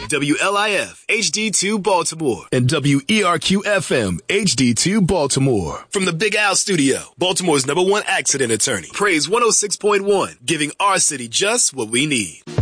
WLIF HD2 Baltimore and WERQ FM HD2 Baltimore. From the Big Al Studio, Baltimore's #1 accident attorney. Praise 106.1, giving our city just what we need.